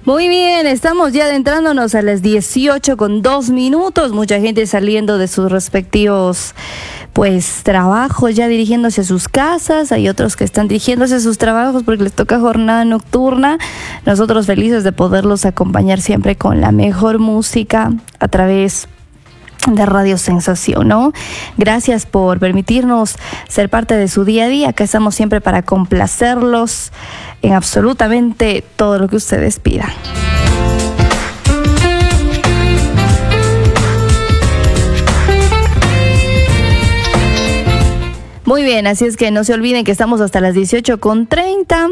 Muy bien, estamos ya adentrándonos a las 18:02. Mucha gente saliendo de sus respectivos trabajos, ya dirigiéndose a sus casas. Hay otros que están dirigiéndose a sus trabajos porque les toca jornada nocturna. Nosotros felices de poderlos acompañar siempre con la mejor música a través de Radio Sensación, ¿no? Gracias por permitirnos ser parte de su día a día. Acá estamos siempre para complacerlos en absolutamente todo lo que ustedes pidan. Muy bien, así es que no se olviden que estamos hasta las 18:30.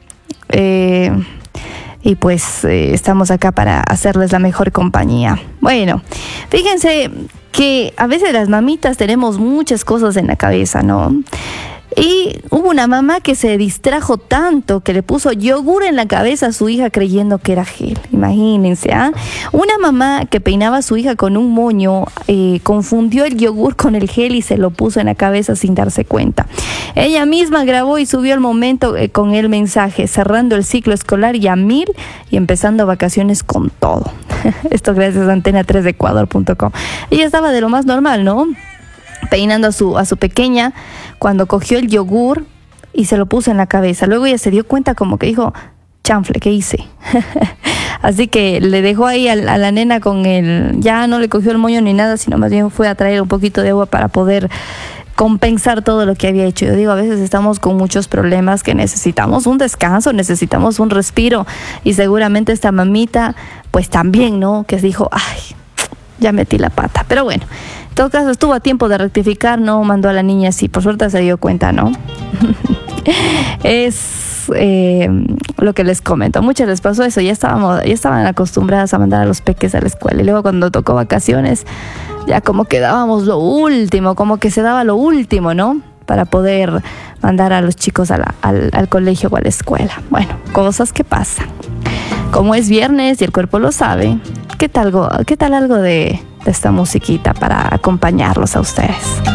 Y estamos acá para hacerles la mejor compañía. Bueno, fíjense que a veces las mamitas tenemos muchas cosas en la cabeza, ¿no? Y hubo una mamá que se distrajo tanto que le puso yogur en la cabeza a su hija creyendo que era gel. Imagínense, ¿ah? Una mamá que peinaba a su hija con un moño confundió el yogur con el gel y se lo puso en la cabeza sin darse cuenta. Ella misma grabó y subió al momento con el mensaje: cerrando el ciclo escolar y a 1000 y empezando vacaciones con todo. Esto gracias a antena3ecuador.com. Ella estaba de lo más normal, ¿no? Peinando a su pequeña cuando cogió el yogur y se lo puso en la cabeza. Luego ella se dio cuenta, como que dijo: chanfle, ¿qué hice? Así que le dejó ahí a la nena con ya no le cogió el moño ni nada, sino más bien fue a traer un poquito de agua para poder compensar todo lo que había hecho. Yo digo, a veces estamos con muchos problemas que necesitamos un descanso, necesitamos un respiro, y seguramente esta mamita pues también, ¿no? Que dijo: ay, ya metí la pata. Pero bueno, en todo caso estuvo a tiempo de rectificar, no mandó a la niña así, por suerte se dio cuenta, ¿no? Es lo que les comento. A muchas les pasó eso, ya estaban acostumbradas a mandar a los peques a la escuela, y luego cuando tocó vacaciones ya como que dábamos lo último, como que se daba lo último, ¿no? Para poder mandar a los chicos al colegio o a la escuela. Bueno, cosas que pasan. Como es viernes y el cuerpo lo sabe, ¿qué tal algo de esta musiquita para acompañarlos a ustedes?